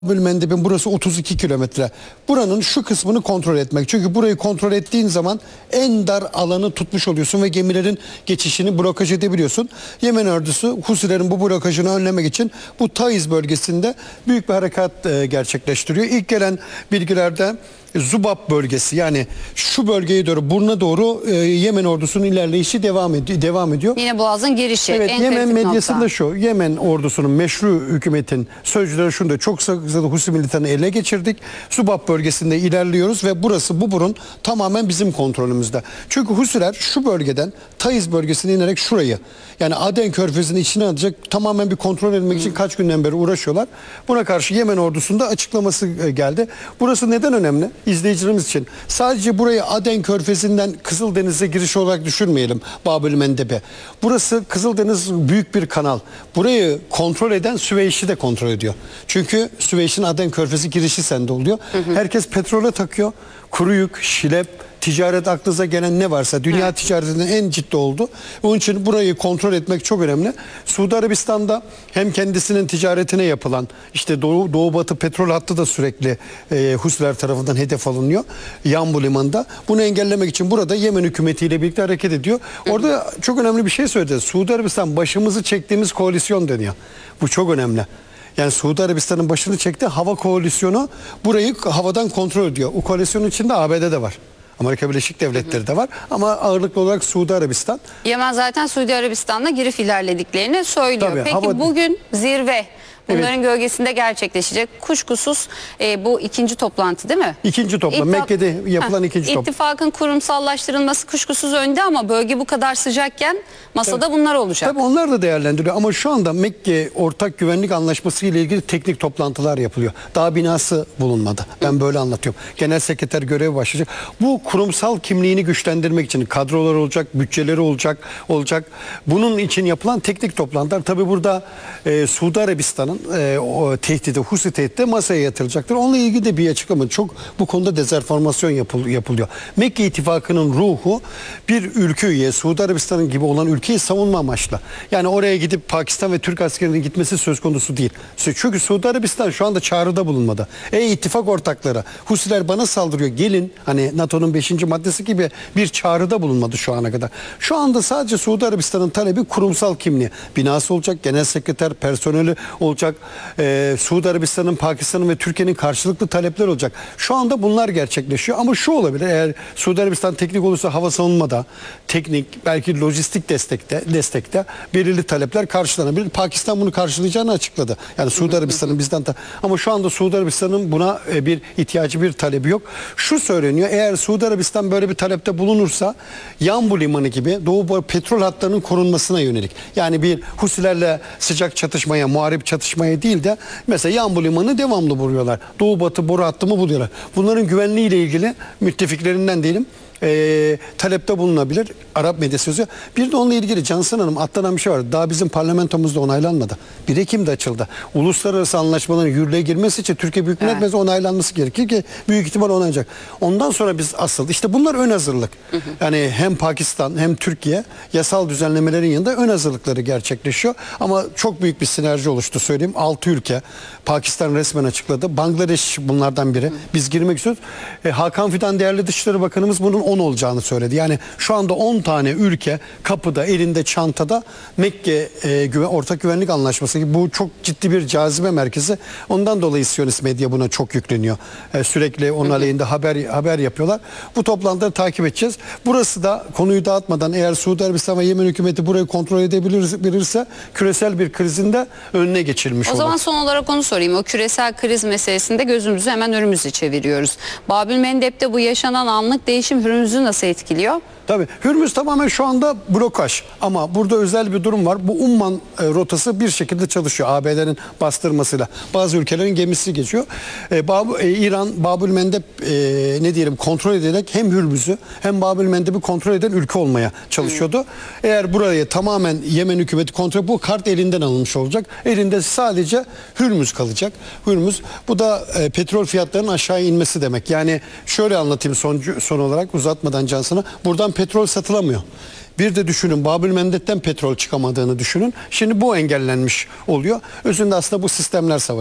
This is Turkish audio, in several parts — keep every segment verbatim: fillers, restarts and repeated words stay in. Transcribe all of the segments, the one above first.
Mendeb'in burası otuz iki kilometre. Buranın şu kısmını kontrol etmek. Çünkü burayı kontrol ettiğin zaman en dar alanı tutmuş oluyorsun ve gemilerin geçişini blokaj edebiliyorsun. Yemen ordusu Husilerin bu blokajını önlemek için bu Taiz bölgesinde büyük bir harekat e, gerçekleştiriyor. İlk gelen bilgilerde Zubab bölgesi, yani şu bölgeye doğru, Burna doğru e, Yemen ordusunun ilerleyişi devam ediyor. Devam ediyor. Yine Boğaz'ın girişi. Evet, en Yemen medyasında nokta. şu: Yemen ordusunun meşru hükümetin sözcüleri şunda: çok sayıda Husi militanı ele geçirdik. Zubab bölgesinde ilerliyoruz ve burası, bu burun tamamen bizim kontrolümüzde. Çünkü Husiler şu bölgeden Taiz bölgesine inerek şurayı, yani Aden Körfezi'ni içine alacak, tamamen bir kontrol etmek için kaç günden beri uğraşıyorlar. Buna karşı Yemen ordusunda açıklaması geldi. Burası neden önemli? İzleyicilerimiz için. Sadece burayı Aden Körfezi'nden Kızıldeniz'e giriş olarak düşünmeyelim, Babül Mendeb'e. Burası Kızıldeniz büyük bir kanal. Burayı kontrol eden Süveyş'i de kontrol ediyor. Çünkü Süveyş'in Aden Körfezi girişi sende oluyor. Hı hı. Herkes petrole takıyor. Kuru yük, şilep, ticaret, aklınıza gelen ne varsa, dünya evet. ticaretinin en ciddi oldu. Onun için burayı kontrol etmek çok önemli. Suudi Arabistan'da hem kendisinin ticaretine yapılan işte Doğu, Doğu Batı petrol hattı da sürekli e, Husiler tarafından hedef alınıyor. Yanbu limanında. Bunu engellemek için burada Yemen hükümetiyle birlikte hareket ediyor. Orada çok önemli bir şey söyledi. Suudi Arabistan başımızı çektiğimiz koalisyon deniyor. Bu çok önemli. Yani Suudi Arabistan'ın başını çekti hava koalisyonu, burayı havadan kontrol ediyor. O koalisyonun içinde A B D de var. Amerika Birleşik Devletleri de var ama ağırlıklı olarak Suudi Arabistan. Yemen zaten Suudi Arabistan'da girif ilerlediklerini söylüyor. Tabii, Peki hava... bugün zirve bunların evet. gölgesinde gerçekleşecek. Kuşkusuz e, bu ikinci toplantı değil mi? İkinci toplantı. İttifak... Mekke'de yapılan Heh, ikinci toplantı. İttifakın kurumsallaştırılması kuşkusuz önde ama bölge bu kadar sıcakken masada evet. bunlar olacak. Tabii onlar da değerlendiriyor ama şu anda Mekke Ortak Güvenlik Anlaşması ile ilgili teknik toplantılar yapılıyor. Daha binası bulunmadı. Ben böyle anlatıyorum. Genel sekreter görevi başlayacak. Bu kurumsal kimliğini güçlendirmek için kadrolar olacak, bütçeleri olacak, olacak. Bunun için yapılan teknik toplantılar. Tabii burada e, Suudi Arabistan'ın e, o tehdidi, Husi tehdidi masaya yatırılacaktır. Onunla ilgili de bir açıklama. Çok bu konuda dezenformasyon yapıl, yapılıyor. Mekke İttifakı'nın ruhu bir ülke üye, Suudi Arabistan'ın gibi olan ülkeyi savunma amaçlı. Yani oraya gidip Pakistan ve Türk askerinin gitmesi söz konusu değil. Çünkü Suudi Arabistan şu anda çağrıda bulunmadı. Ey ittifak ortakları, Husiler bana saldırıyor, gelin. Hani NATO'nun beşinci maddesi gibi bir çağrıda bulunmadı şu ana kadar. Şu anda sadece Suudi Arabistan'ın talebi kurumsal kimliği. Binası olacak, genel sekreter, personeli olacak. Ee, Suudi Arabistan'ın, Pakistan'ın ve Türkiye'nin karşılıklı talepler olacak. Şu anda bunlar gerçekleşiyor ama şu olabilir: eğer Suudi Arabistan teknik olursa hava savunmada, teknik, belki lojistik destekte, destekte belirli talepler karşılanabilir. Pakistan bunu karşılayacağını açıkladı. Yani Suudi Arabistan'ın bizden ta ama şu anda Suudi Arabistan'ın buna bir ihtiyacı, bir talebi yok. Şu söyleniyor: eğer Suudi Arabistan böyle bir talepte bulunursa Yanbu limanı gibi Doğu petrol hatlarının korunmasına yönelik, yani bir Husilerle sıcak çatışmaya, muharip çatışmaya değil de mesela Yanbu limanı devamlı vuruyorlar. Doğu batı boru hattımı buluyorlar. Bunların güvenliğiyle ilgili müttefiklerinden diyelim E, talepte bulunabilir. Arap medyası yazıyor. Bir de onunla ilgili Cansın Hanım, atlanan bir şey var. Daha bizim parlamentomuzda onaylanmadı. bir Ekim'de açıldı. Uluslararası anlaşmaların yürürlüğe girmesi için Türkiye Büyük Millet Meclisi onaylanması gerekir ki büyük ihtimal onaylanacak. Ondan sonra biz asıl işte bunlar ön hazırlık. Hı hı. Yani hem Pakistan hem Türkiye yasal düzenlemelerin yanında ön hazırlıkları gerçekleşiyor. Ama çok büyük bir sinerji oluştu söyleyeyim. altı ülke. Pakistan resmen açıkladı. Bangladeş bunlardan biri. Hı. Biz girmek istiyoruz. E, Hakan Fidan değerli Dışişleri Bakanımız bunun on olacağını söyledi. Yani şu anda on tane ülke kapıda, elinde, çantada Mekke e, güven, Ortak Güvenlik Anlaşması gibi. Bu çok ciddi bir cazibe merkezi. Ondan dolayı Siyonist medya buna çok yükleniyor. E, sürekli onun aleyhinde haber haber yapıyorlar. Bu toplantıları takip edeceğiz. Burası da, konuyu dağıtmadan, eğer Suudi Arabistan ve Yemen hükümeti burayı kontrol edebilirse küresel bir krizin de önüne geçilmiş olur. O zaman son olarak onu sorayım. O küresel kriz meselesinde gözümüzü hemen önümüze çeviriyoruz. Babül Mendeb'de bu yaşanan anlık değişim Hürmüz'ü nasıl etkiliyor? Tabii. Hürmüz tamamen şu anda blokaj. Ama burada özel bir durum var. Bu Umman e, rotası bir şekilde çalışıyor. A B D'nin bastırmasıyla. Bazı ülkelerin gemisi geçiyor. E, Bab e, İran, Babül Mendeb e, ne diyelim kontrol ederek hem Hürmüz'ü hem Babül Mendeb'i kontrol eden ülke olmaya çalışıyordu. Hmm. Eğer burayı tamamen Yemen hükümeti kontrol, bu kart elinden alınmış olacak. Elinde sadece Hürmüz kalacak. Hürmüz. Bu da e, petrol fiyatlarının aşağı inmesi demek. Yani şöyle anlatayım son, son olarak uzatmadan Cansın'a. Buradan petrol satılamıyor. Bir de düşünün, Babül Mendeb'den petrol çıkamadığını düşünün. Şimdi bu engellenmiş oluyor. Özünde aslında bu sistemler savaşı.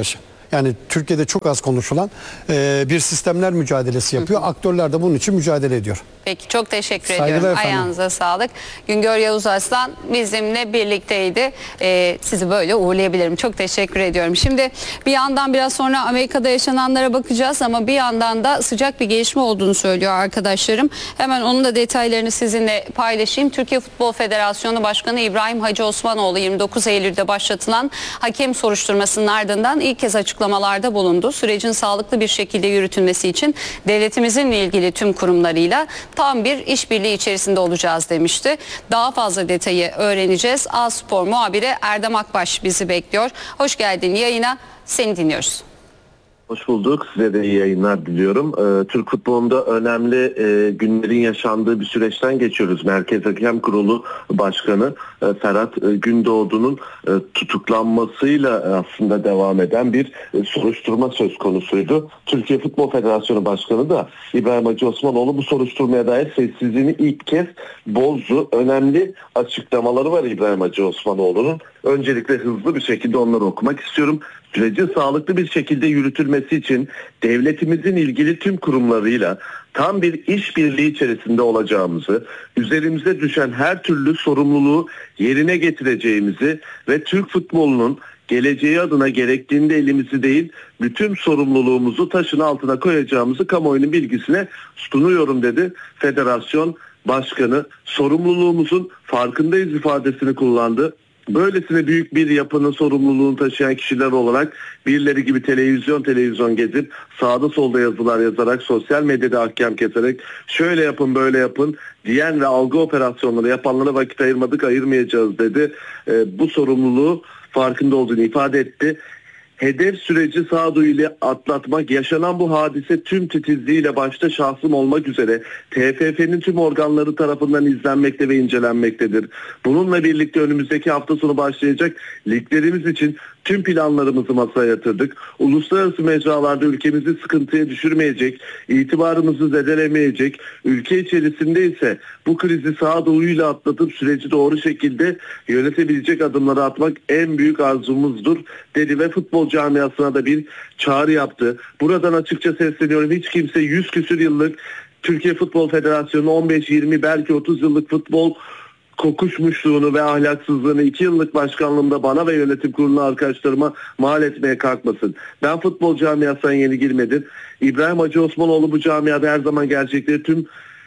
Yani Türkiye'de çok az konuşulan e, bir sistemler mücadelesi yapıyor. Aktörler de bunun için mücadele ediyor. Peki çok teşekkür Saygılar ediyorum. efendim. Ayağınıza sağlık. Güngör Yavuz Aslan bizimle birlikteydi. Ee, sizi böyle uğurlayabilirim. Çok teşekkür ediyorum. Şimdi bir yandan biraz sonra Amerika'da yaşananlara bakacağız ama bir yandan da sıcak bir gelişme olduğunu söylüyor arkadaşlarım. Hemen onun da detaylarını sizinle paylaşayım. Türkiye Futbol Federasyonu Başkanı İbrahim Hacı Osmanoğlu yirmi dokuz Eylül'de başlatılan hakem soruşturmasının ardından ilk kez açıklamalarda bulundu. Sürecin sağlıklı bir şekilde yürütülmesi için devletimizin ilgili tüm kurumlarıyla tam bir işbirliği içerisinde olacağız demişti. Daha fazla detayı öğreneceğiz. A Spor muhabiri Erdem Akbaş bizi bekliyor. Hoş geldin yayına. Seni dinliyoruz. Hoş bulduk. Size de iyi yayınlar diliyorum. Ee, Türk futbolunda önemli e, günlerin yaşandığı bir süreçten geçiyoruz. Merkez Hakem Kurulu Başkanı e, Ferhat e, Gündoğdu'nun e, tutuklanmasıyla e, aslında devam eden bir e, soruşturma söz konusuydu. Türkiye Futbol Federasyonu Başkanı da İbrahim Hacı Osmanoğlu bu soruşturmaya dair sessizliğini ilk kez bozdu. Önemli açıklamaları var İbrahim Hacı Osmanoğlu'nun. Öncelikle hızlı bir şekilde onları okumak istiyorum. Sürecin sağlıklı bir şekilde yürütülmesi için devletimizin ilgili tüm kurumlarıyla tam bir işbirliği içerisinde olacağımızı, üzerimize düşen her türlü sorumluluğu yerine getireceğimizi ve Türk futbolunun geleceği adına gerektiğinde elimizi değil, bütün sorumluluğumuzu taşın altına koyacağımızı kamuoyunun bilgisine sunuyorum dedi Federasyon Başkanı. Sorumluluğumuzun farkındayız ifadesini kullandı. Böylesine büyük bir yapının sorumluluğunu taşıyan kişiler olarak birileri gibi televizyon televizyon gezip sağda solda yazılar yazarak sosyal medyada ahkam keserek şöyle yapın böyle yapın diyen ve algı operasyonları yapanlara vakit ayırmadık, ayırmayacağız dedi. Ee, bu sorumluluğu farkında olduğunu ifade etti. Hedef süreci sağduyuyla atlatmak, yaşanan bu hadise tüm titizliğiyle başta şahsım olmak üzere T F F'nin tüm organları tarafından izlenmekte ve incelenmektedir. Bununla birlikte önümüzdeki hafta sonu başlayacak liglerimiz için tüm planlarımızı masaya yatırdık. Uluslararası mecralarda ülkemizi sıkıntıya düşürmeyecek, itibarımızı zedelemeyecek, ülke içerisinde ise bu krizi sağduyuyla atlatıp süreci doğru şekilde yönetebilecek adımları atmak en büyük arzumuzdur dedi ve futbol camiasına da bir çağrı yaptı. Buradan açıkça sesleniyorum. Hiç kimse yüz küsür yıllık Türkiye Futbol Federasyonu on beş yirmi belki otuz yıllık futbol kokuşmuşluğunu ve ahlaksızlığını iki yıllık başkanlığımda bana ve yönetim kurulu arkadaşlarıma mal etmeye kalkmasın. Ben futbol camiasına yeni girmedim. İbrahim Hacı Osmanoğlu bu camiada her zaman gerçekleri tüm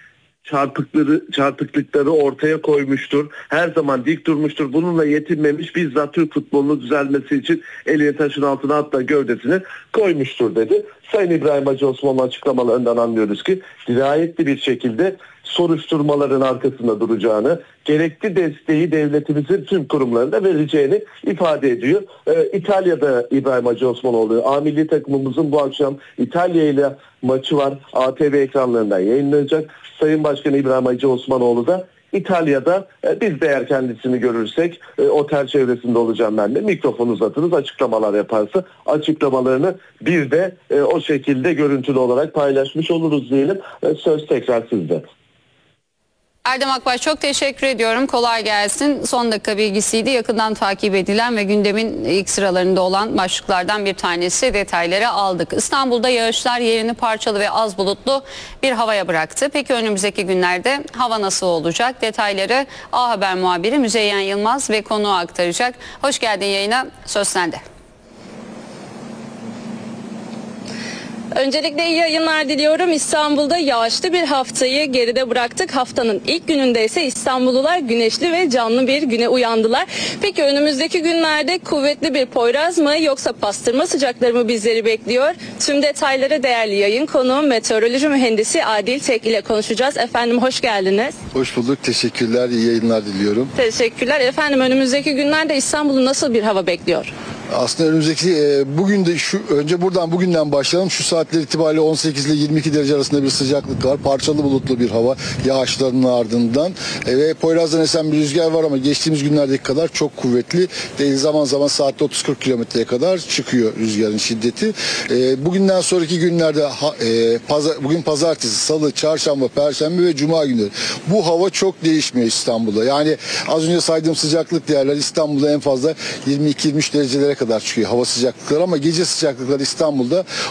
çarpıkları, çarpıklıkları ortaya koymuştur. Her zaman dik durmuştur. Bununla yetinmemiş, bizzat Türk futbolunun düzelmesi için elini taşın altına hatta gövdesine koymuştur dedi. Sayın İbrahim Hacı Osmanlı açıklamalarından anlıyoruz ki dirayetli bir şekilde soruşturmaların arkasında duracağını, gerekli desteği devletimizin tüm kurumlarına vereceğini ifade ediyor. Ee, İtalya'da İbrahim Hacı Osmanoğlu, A milli takımımızın bu akşam İtalya ile maçı var. A T V ekranlarından yayınlanacak. Sayın Başkan İbrahim Hacı Osmanoğlu da İtalya'da e, biz de eğer kendisini görürsek e, otel çevresinde olacağım ben de, mikrofon uzatırız, açıklamalar yaparsa açıklamalarını bir de e, o şekilde görüntülü olarak paylaşmış oluruz diyelim. E, söz tekrar sizde. Erdem Akbaş çok teşekkür ediyorum. Kolay gelsin. Son dakika bilgisiydi. Yakından takip edilen ve gündemin ilk sıralarında olan başlıklardan bir tanesi. Detayları aldık. İstanbul'da yağışlar yerini parçalı ve az bulutlu bir havaya bıraktı. Peki önümüzdeki günlerde hava nasıl olacak? Detayları A Haber muhabiri Müzeyyen Yılmaz ve konuğu aktaracak. Hoş geldin yayına. Söz sende. Öncelikle iyi yayınlar diliyorum. İstanbul'da yağışlı bir haftayı geride bıraktık. Haftanın ilk gününde ise İstanbullular güneşli ve canlı bir güne uyandılar. Peki önümüzdeki günlerde kuvvetli bir Poyraz mı yoksa pastırma sıcakları mı bizleri bekliyor? Tüm detayları değerli yayın konuğum meteoroloji mühendisi Adil Tek ile konuşacağız. Efendim hoş geldiniz. Hoş bulduk. Teşekkürler. İyi yayınlar diliyorum. Teşekkürler. Efendim önümüzdeki günlerde İstanbul'u nasıl bir hava bekliyor? Aslında önümüzdeki e, bugün de şu önce buradan bugünden başlayalım. Şu saatler itibariyle on sekiz ile yirmi iki derece arasında bir sıcaklık var. Parçalı bulutlu bir hava yağışların ardından. E, ve Poyraz'dan esen bir rüzgar var ama geçtiğimiz günlerdeki kadar çok kuvvetli değil. Zaman zaman saatte otuz kırk kilometreye kadar çıkıyor rüzgarın şiddeti. E, bugünden sonraki günlerde ha, e, pazar, bugün pazartesi, salı, çarşamba, perşembe ve cuma günleri. Bu hava çok değişmiyor İstanbul'da. Yani az önce saydığım sıcaklık değerler İstanbul'da en fazla yirmi iki yirmi üç derecelere kadar çıkıyor hava sıcaklıkları ama gece sıcaklıkları İstanbul'da